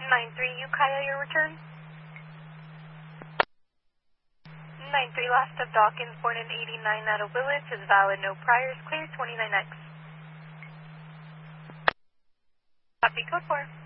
93 Ukiah, your return. 93 last of Dawkins, born in 89 out of Willits, is valid, no priors, clear 29X. Copy, code 4.